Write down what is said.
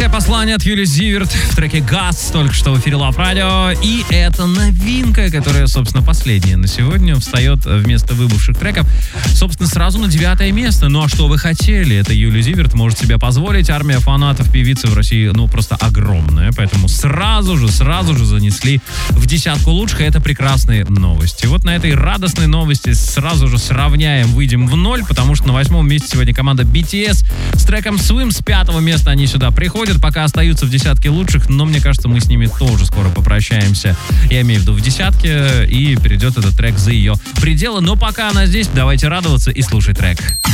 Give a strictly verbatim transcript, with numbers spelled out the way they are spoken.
Короткое послание от Юли Зиверт в треке «Газ» только что в эфире Love Radio. И это новинка, которая, собственно, последняя на сегодня, встает вместо выбывших треков, собственно, сразу на девятое место. Ну а что вы хотели? Это Юли Зиверт может себе позволить. Армия фанатов певицы в России, ну, просто огромная. Поэтому сразу же, сразу же занесли в десятку лучших. И это прекрасные новости. Вот на этой радостной новости сразу же сравняем, выйдем в ноль, потому что на восьмом месте сегодня команда би ти эс с треком «Swim». С пятого места они сюда приходят, пока остаются в десятке лучших, но мне кажется, мы с ними тоже скоро попрощаемся. Я имею в виду в десятке, и перейдет этот трек за ее пределы. Но пока она здесь, давайте радоваться и слушать трек.